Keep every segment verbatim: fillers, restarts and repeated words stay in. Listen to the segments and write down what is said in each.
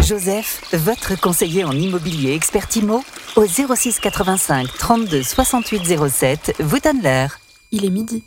Joseph, votre conseiller en immobilier expert IMO, au zéro six quatre-vingt-cinq trente-deux soixante-huit zéro sept, vous donne l'heure. Il est midi.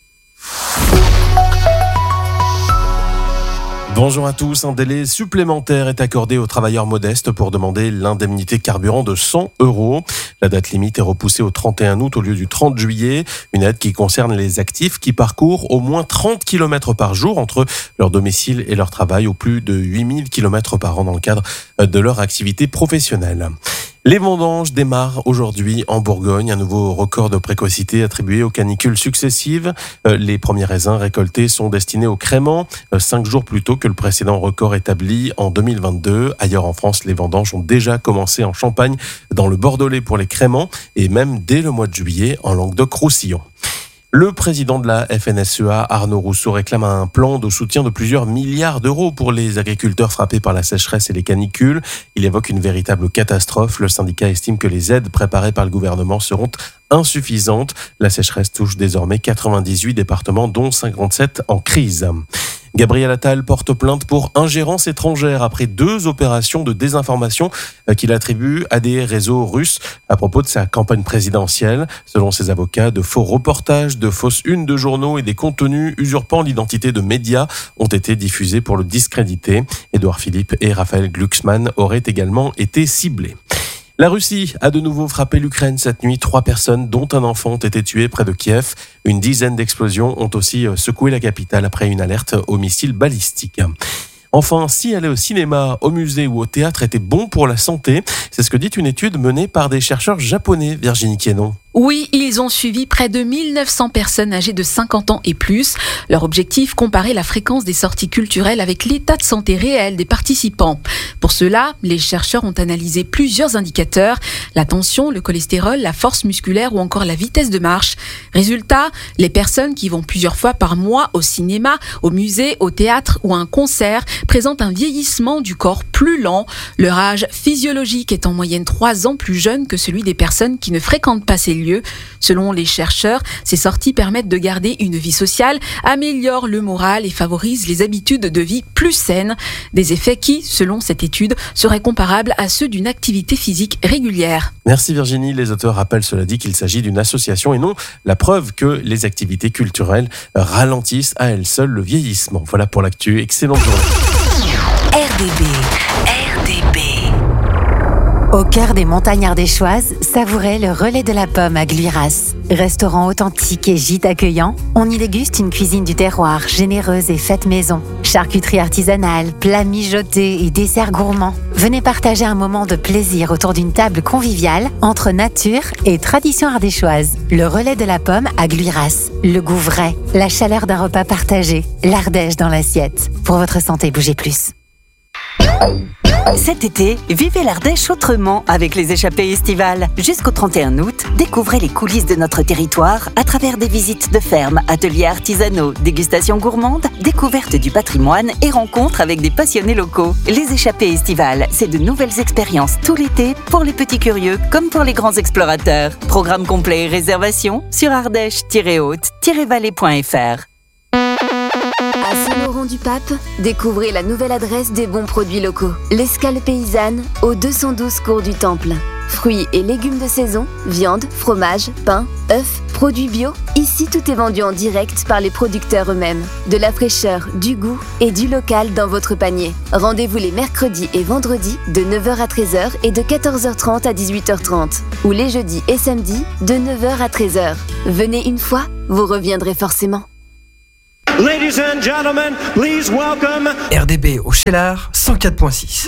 Bonjour à tous, un délai supplémentaire est accordé aux travailleurs modestes pour demander l'indemnité carburant de cent euros. La date limite est repoussée au trente et un août au lieu du trente juillet. Une aide qui concerne les actifs qui parcourent au moins trente kilomètres par jour entre leur domicile et leur travail, ou plus de huit mille kilomètres par an dans le cadre de leur activité professionnelle. Les vendanges démarrent aujourd'hui en Bourgogne, un nouveau record de précocité attribué aux canicules successives. Les premiers raisins récoltés sont destinés au crément, cinq jours plus tôt que le précédent record établi en deux mille vingt-deux. Ailleurs en France, les vendanges ont déjà commencé en Champagne, dans le Bordelais pour les créments et même dès le mois de juillet en Languedoc-Roussillon. Le président de la F N S E A, Arnaud Rousseau, réclame un plan de soutien de plusieurs milliards d'euros pour les agriculteurs frappés par la sécheresse et les canicules. Il évoque une véritable catastrophe. Le syndicat estime que les aides préparées par le gouvernement seront insuffisantes. La sécheresse touche désormais quatre-vingt-dix-huit départements, dont cinquante-sept en crise. Gabriel Attal porte plainte pour ingérence étrangère après deux opérations de désinformation qu'il attribue à des réseaux russes à propos de sa campagne présidentielle. Selon ses avocats, de faux reportages, de fausses unes de journaux et des contenus usurpant l'identité de médias ont été diffusés pour le discréditer. Édouard Philippe et Raphaël Glucksmann auraient également été ciblés. La Russie a de nouveau frappé l'Ukraine cette nuit. Trois personnes, dont un enfant, ont été tuées près de Kiev. Une dizaine d'explosions ont aussi secoué la capitale après une alerte au missile balistique. Enfin, si aller au cinéma, au musée ou au théâtre était bon pour la santé, c'est ce que dit une étude menée par des chercheurs japonais, Virginie Quénon. Oui, ils ont suivi près de mille neuf cents personnes âgées de cinquante ans et plus. Leur objectif, comparer la fréquence des sorties culturelles avec l'état de santé réel des participants. Pour cela, les chercheurs ont analysé plusieurs indicateurs, la tension, le cholestérol, la force musculaire ou encore la vitesse de marche. Résultat, les personnes qui vont plusieurs fois par mois au cinéma, au musée, au théâtre ou à un concert présentent un vieillissement du corps plus lent. Leur âge physiologique est en moyenne trois ans plus jeune que celui des personnes qui ne fréquentent pas ces lieux. Selon les chercheurs, ces sorties permettent de garder une vie sociale, améliorent le moral et favorisent les habitudes de vie plus saines. Des effets qui, selon cette étude, seraient comparables à ceux d'une activité physique régulière. Merci Virginie. Les auteurs rappellent cela dit qu'il s'agit d'une association et non la preuve que les activités culturelles ralentissent à elles seules le vieillissement. Voilà pour l'actu. Excellente journée. R D B. R D B. Au cœur des montagnes ardéchoises, savourez le relais de la pomme à Gluiras. Restaurant authentique et gîte accueillant, on y déguste une cuisine du terroir généreuse et faite maison. Charcuterie artisanale, plats mijotés et desserts gourmands. Venez partager un moment de plaisir autour d'une table conviviale entre nature et tradition ardéchoise. Le relais de la pomme à Gluiras. Le goût vrai, la chaleur d'un repas partagé, l'Ardèche dans l'assiette. Pour votre santé, bougez plus. Cet été, vivez l'Ardèche autrement avec les échappées estivales. Jusqu'au trente et un août, découvrez les coulisses de notre territoire à travers des visites de fermes, ateliers artisanaux, dégustations gourmandes, découvertes du patrimoine et rencontres avec des passionnés locaux. Les échappées estivales, c'est de nouvelles expériences tout l'été pour les petits curieux comme pour les grands explorateurs. Programme complet et réservation sur ardèche tiret haute tiret vallée point f r. À Saint-Laurent-du-Pape, découvrez la nouvelle adresse des bons produits locaux. L'Escale paysanne, au deux cent douze cours du Temple. Fruits et légumes de saison, viande, fromage, pain, œufs, produits bio. Ici, tout est vendu en direct par les producteurs eux-mêmes. De la fraîcheur, du goût et du local dans votre panier. Rendez-vous les mercredis et vendredis de neuf heures à treize heures et de quatorze heures trente à dix-huit heures trente. Ou les jeudis et samedis de neuf heures à treize heures. Venez une fois, vous reviendrez forcément. Ladies and gentlemen, please welcome R D B au Cheylard cent quatre virgule six.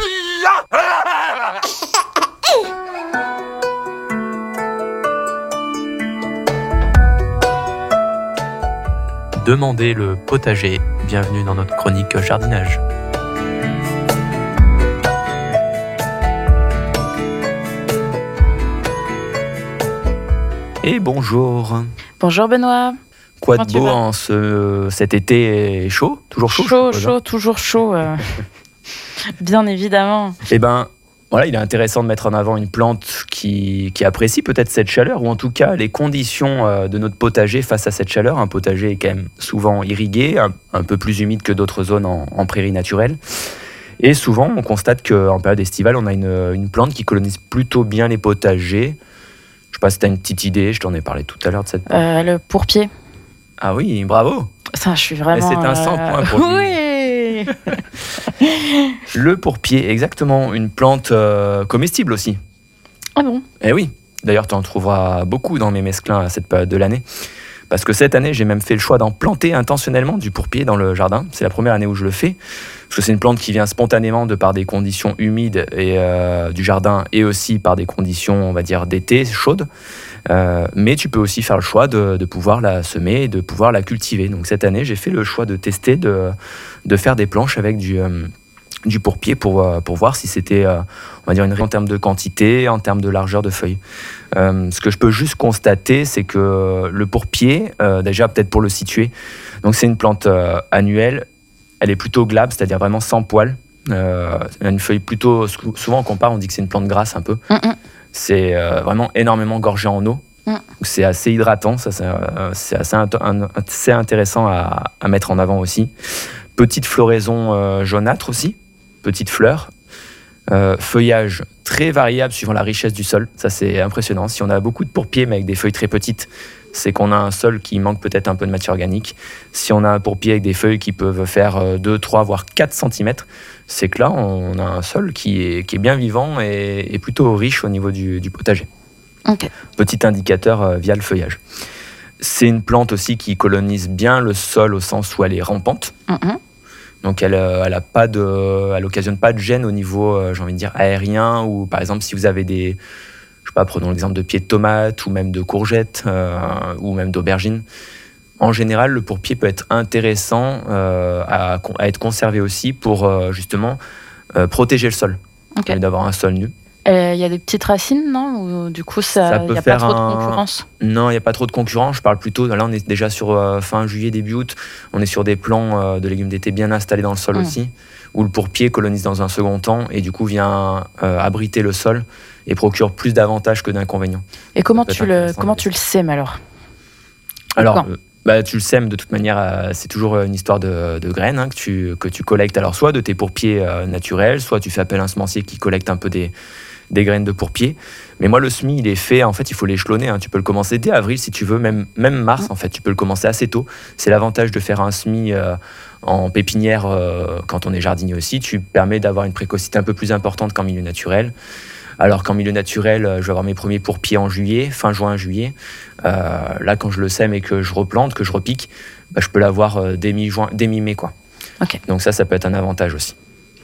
Demandez le potager. Bienvenue dans notre chronique jardinage. Et bonjour. Bonjour Benoît. Quoi de beau en ce, cet été chaud? Toujours chaud? Chaud, chaud, toujours chaud. Euh, bien évidemment. Eh ben, voilà, il est intéressant de mettre en avant une plante qui, qui apprécie peut-être cette chaleur, ou en tout cas les conditions de notre potager face à cette chaleur. Un potager est quand même souvent irrigué, un, un peu plus humide que d'autres zones en, en prairie naturelle. Et souvent, on constate qu'en période estivale, on a une, une plante qui colonise plutôt bien les potagers. Je sais pas si tu as une petite idée, je t'en ai parlé tout à l'heure de cette plante. Euh, le pourpier. Ah oui, bravo. Ça, je suis vraiment... Et c'est un cent points pour lui. Oui. Le pourpier, exactement, une plante euh, comestible aussi. Ah bon? Eh oui, d'ailleurs tu en trouveras beaucoup dans mes mesclins à cette période de l'année. Parce que cette année, j'ai même fait le choix d'en planter intentionnellement du pourpier dans le jardin. C'est la première année où je le fais. Parce que c'est une plante qui vient spontanément de par des conditions humides et, euh, du jardin et aussi par des conditions, on va dire, d'été, chaudes. Euh, mais tu peux aussi faire le choix de, de pouvoir la semer et de pouvoir la cultiver. Donc cette année, j'ai fait le choix de tester, de, de faire des planches avec du... Euh, du pourpier pour, pour voir si c'était, euh, on va dire, une en termes de quantité, en termes de largeur de feuilles. Euh, ce que je peux juste constater, c'est que le pourpier, euh, déjà peut-être pour le situer, donc c'est une plante euh, annuelle, elle est plutôt glabre, c'est-à-dire vraiment sans poils. Euh, elle a une feuille plutôt, souvent on compare, on dit que c'est une plante grasse un peu. Mm-mm. C'est euh, vraiment énormément gorgé en eau. Mm. C'est assez hydratant, ça, c'est, euh, c'est assez, un, assez intéressant à, à mettre en avant aussi. Petite floraison euh, jaunâtre aussi. Petites fleurs, euh, feuillage très variable suivant la richesse du sol. Ça, c'est impressionnant. Si on a beaucoup de pourpiers, mais avec des feuilles très petites, c'est qu'on a un sol qui manque peut-être un peu de matière organique. Si on a un pourpier avec des feuilles qui peuvent faire deux, trois, voire quatre centimètres, c'est que là, on a un sol qui est, qui est bien vivant et, et plutôt riche au niveau du, du potager. Okay. Petit indicateur euh, via le feuillage. C'est une plante aussi qui colonise bien le sol au sens où elle est rampante. Mm-hmm. Donc elle, elle a pas de, elle occasionne pas de gêne au niveau, euh, j'ai envie de dire, aérien, ou par exemple si vous avez des, je sais pas, prenons l'exemple de pieds de tomates ou même de courgettes euh, ou même d'aubergines. En général, le pourpier peut être intéressant euh, à, à être conservé aussi pour euh, justement euh, protéger le sol, okay. D'avoir un sol nu. Il euh, y a des petites racines, non? Ou du coup, ça n'y a pas trop un... de concurrence? Non, il n'y a pas trop de concurrence. Je parle plutôt... Là, on est déjà sur euh, fin juillet, début août. On est sur des plants euh, de légumes d'été bien installés dans le sol mmh. aussi, où le pourpier colonise dans un second temps et du coup vient euh, abriter le sol et procure plus d'avantages que d'inconvénients. Et comment, tu le, comment tu le sèmes alors? Alors... Euh, Bah, tu le sèmes de toute manière, euh, c'est toujours une histoire de, de graines hein, que, tu, que tu collectes. Alors, soit de tes pourpiers euh, naturels, soit tu fais appel à un semencier qui collecte un peu des, des graines de pourpier. Mais moi, le semis, il est fait, en fait, il faut l'échelonner. Hein. Tu peux le commencer dès avril si tu veux, même, même mars, en fait. Tu peux le commencer assez tôt. C'est l'avantage de faire un semis euh, en pépinière euh, quand on est jardinier aussi. Tu permets d'avoir une précocité un peu plus importante qu'en milieu naturel. Alors qu'en milieu naturel, je vais avoir mes premiers pourpiers en juillet, fin juin, juillet. Euh, là, quand je le sème et que je replante, que je repique, bah, je peux l'avoir euh, dès mi-juin, dès mi-mai, quoi. Okay. Donc ça, ça peut être un avantage aussi.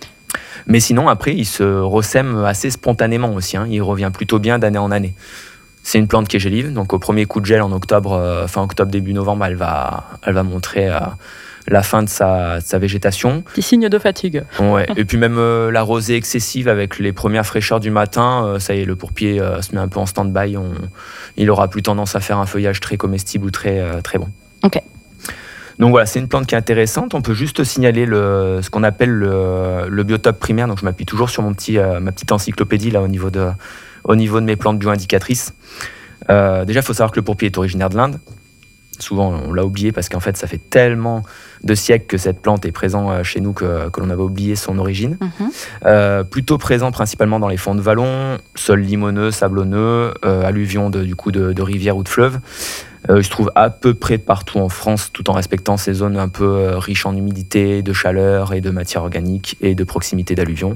Mais sinon, après, il se ressème assez spontanément aussi. Hein. Il revient plutôt bien d'année en année. C'est une plante qui est gélive, donc au premier coup de gel en octobre, euh, fin octobre, début novembre, elle va, elle va montrer... Euh, la fin de sa, de sa végétation. Petit signe de fatigue. Ouais. Et puis même euh, la rosée excessive avec les premières fraîcheurs du matin, euh, ça y est, le pourpier euh, se met un peu en stand-by. On, il aura plus tendance à faire un feuillage très comestible ou très, euh, très bon. Ok. Donc voilà, c'est une plante qui est intéressante. On peut juste signaler le, ce qu'on appelle le, le biotope primaire. Donc je m'appuie toujours sur mon petit, euh, ma petite encyclopédie là, au, niveau de, au niveau de mes plantes bio-indicatrices. Euh, déjà, il faut savoir que le pourpier est originaire de l'Inde. Souvent, on l'a oublié parce qu'en fait, ça fait tellement de siècles que cette plante est présente chez nous que, que l'on avait oublié son origine. Mmh. Euh, plutôt présent principalement dans les fonds de vallons, sols limoneux, sablonneux, euh, alluvions de, du coup de, de rivières ou de fleuves. Euh, il se trouve à peu près partout en France, tout en respectant ces zones un peu euh, riches en humidité, de chaleur et de matière organique et de proximité d'alluvions.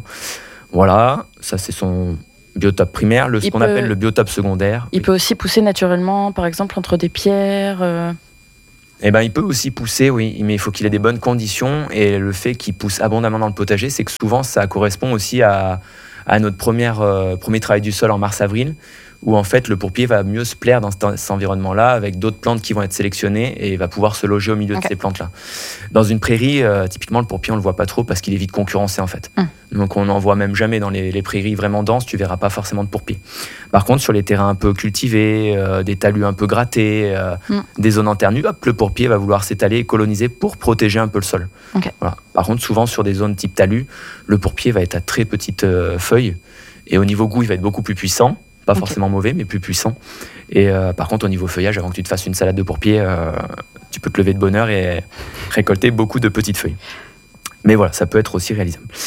Voilà, ça c'est son... biotope primaire, le, ce qu'on peut, appelle le biotope secondaire. Il oui. peut aussi pousser naturellement, par exemple, entre des pierres euh... Eh ben, il peut aussi pousser, oui, mais il faut qu'il ait des bonnes conditions. Et le fait qu'il pousse abondamment dans le potager, c'est que souvent, ça correspond aussi à, à notre première, euh, premier travail du sol en mars-avril, où en fait, le pourpier va mieux se plaire dans cet, cet environnement-là, avec d'autres plantes qui vont être sélectionnées, et il va pouvoir se loger au milieu okay. de ces plantes-là. Dans une prairie, euh, typiquement, le pourpier, on ne le voit pas trop parce qu'il est vite concurrencé, en fait. Mm. Donc, on n'en voit même jamais dans les, les prairies vraiment denses, tu ne verras pas forcément de pourpier. Par contre, sur les terrains un peu cultivés, euh, des talus un peu grattés, euh, mm. des zones en terre nue, hop, le pourpier va vouloir s'étaler et coloniser pour protéger un peu le sol. Okay. Voilà. Par contre, souvent, sur des zones type talus, le pourpier va être à très petites euh, feuilles, et au niveau goût, il va être beaucoup plus puissant. Pas okay. forcément mauvais, mais plus puissant. Et euh, par contre, au niveau feuillage, avant que tu te fasses une salade de pourpier, euh, tu peux te lever de bonne heure et récolter beaucoup de petites feuilles. Mais voilà, ça peut être aussi réalisable.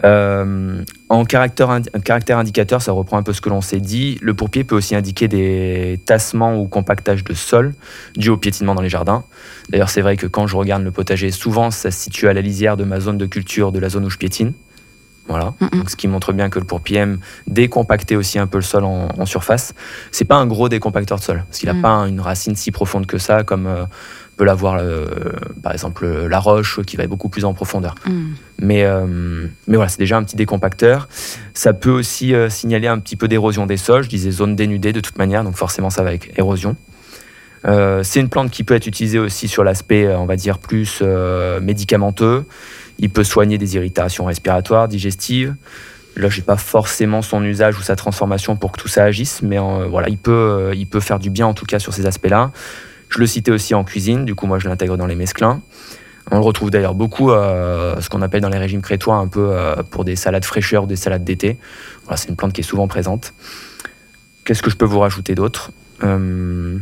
Euh, en caractère, indi- caractère indicateur, ça reprend un peu ce que l'on s'est dit. Le pourpier peut aussi indiquer des tassements ou compactages de sol dus au piétinement dans les jardins. D'ailleurs, c'est vrai que quand je regarde le potager, souvent ça se situe à la lisière de ma zone de culture, de la zone où je piétine. Voilà. Mm-hmm. Donc, ce qui montre bien que le pourpier aime décompacter aussi un peu le sol en, en surface. C'est pas un gros décompacteur de sol, parce qu'il n'a mm. pas une racine si profonde que ça, comme euh, peut l'avoir euh, par exemple la roche, qui va être beaucoup plus en profondeur. Mm. Mais, euh, mais voilà, c'est déjà un petit décompacteur. Ça peut aussi euh, signaler un petit peu d'érosion des sols. Je disais zone dénudée de toute manière, donc forcément ça va avec érosion. Euh, c'est une plante qui peut être utilisée aussi sur l'aspect, on va dire, plus euh, médicamenteux. Il peut soigner des irritations respiratoires, digestives. Là, je n'ai pas forcément son usage ou sa transformation pour que tout ça agisse, mais euh, voilà, il peut, euh, il peut faire du bien en tout cas sur ces aspects-là. Je le citais aussi en cuisine, du coup moi je l'intègre dans les mesclins. On le retrouve d'ailleurs beaucoup, euh, ce qu'on appelle dans les régimes crétois, un peu euh, pour des salades fraîcheurs ou des salades d'été. Voilà, c'est une plante qui est souvent présente. Qu'est-ce que je peux vous rajouter d'autre ? euh,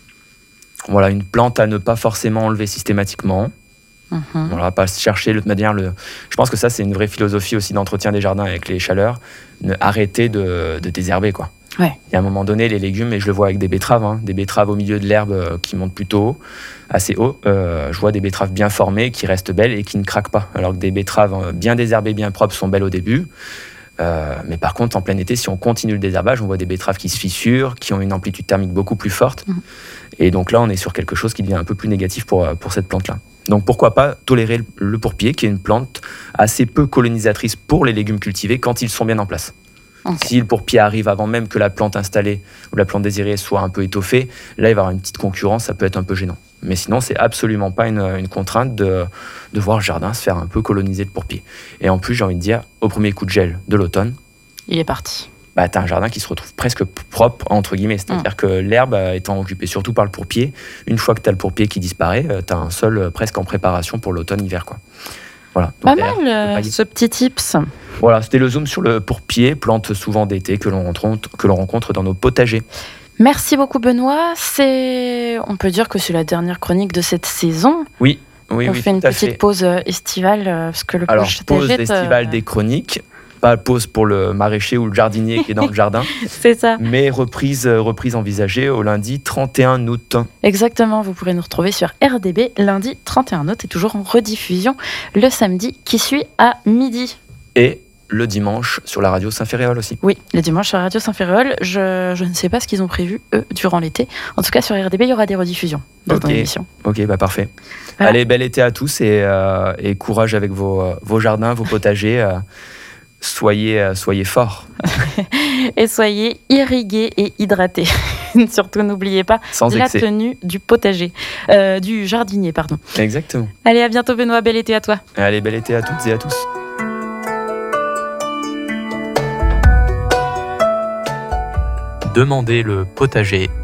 Voilà, une plante à ne pas forcément enlever systématiquement. Mmh. Voilà, pas chercher de manière le. Je pense que ça c'est une vraie philosophie aussi d'entretien des jardins avec les chaleurs. Ne, arrêter de, de désherber quoi. Ouais. Et à un moment donné, les légumes, et je le vois avec des betteraves, hein, des betteraves au milieu de l'herbe euh, qui montent plutôt haut, assez haut. Euh, je vois des betteraves bien formées, qui restent belles et qui ne craquent pas. Alors que des betteraves euh, bien désherbées, bien propres, sont belles au début. Euh, mais par contre, en plein été, si on continue le désherbage, on voit des betteraves qui se fissurent, qui ont une amplitude thermique beaucoup plus forte. Mmh. Et donc là, on est sur quelque chose qui devient un peu plus négatif pour, pour cette plante-là. Donc pourquoi pas tolérer le pourpier, qui est une plante assez peu colonisatrice pour les légumes cultivés quand ils sont bien en place. Okay. Si le pourpier arrive avant même que la plante installée ou la plante désirée soit un peu étoffée, là il va y avoir une petite concurrence, ça peut être un peu gênant. Mais sinon, c'est absolument pas une, une contrainte de, de voir le jardin se faire un peu coloniser de pourpier. Et en plus, j'ai envie de dire, au premier coup de gel de l'automne, il est parti. Bah, tu as un jardin qui se retrouve presque propre, entre guillemets. C'est-à-dire mmh. que l'herbe étant occupée surtout par le pourpier, une fois que tu as le pourpier qui disparaît, tu as un sol presque en préparation pour l'automne-hiver, quoi. Voilà. Donc, pas mal, euh, ce petit tips. Voilà, c'était le zoom sur le pourpier, plante souvent d'été que l'on rencontre, que l'on rencontre dans nos potagers. Merci beaucoup, Benoît. C'est... On peut dire que c'est la dernière chronique de cette saison. Oui, oui, On oui. fait une petite fait. pause estivale, parce que le Alors, potager... pause estivale euh... des chroniques. Pas pause pour le maraîcher ou le jardinier qui est dans le jardin. C'est ça. Mais reprise, reprise envisagée au lundi trente et un août. Exactement, vous pourrez nous retrouver sur R D B lundi trente et un août et toujours en rediffusion le samedi qui suit à midi. Et le dimanche sur la radio Saint-Ferréol aussi. Oui, le dimanche sur la radio Saint-Ferréol. Je, je ne sais pas ce qu'ils ont prévu, eux, durant l'été. En tout cas, sur R D B, il y aura des rediffusions dans okay. l'émission. Ok, bah parfait. Voilà. Allez, bel été à tous et, euh, et courage avec vos, vos jardins, vos potagers. Euh, Soyez, euh, soyez forts. Et soyez irrigués et hydratés. Surtout, n'oubliez pas Sans la excès. tenue du potager, euh, du jardinier, pardon. Exactement. Allez, à bientôt, Benoît. Bel été à toi. Allez, bel été à toutes et à tous. Demandez le potager